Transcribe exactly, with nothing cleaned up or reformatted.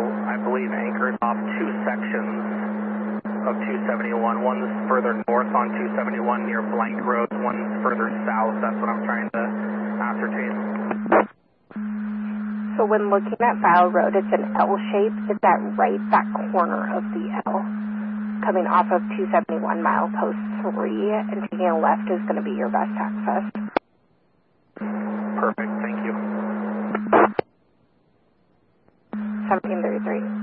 I believe, anchored off two sections of two seventy-one. One's further north on two seventy-one near Blank Road, one's further south. That's what I'm trying to ascertain. So when looking at File Road, it's an L shape. It's that right back corner of the L. Coming off of two seventy-one milepost three, and taking a left is going to be your best access. Perfect, thank you. seventeen thirty-three.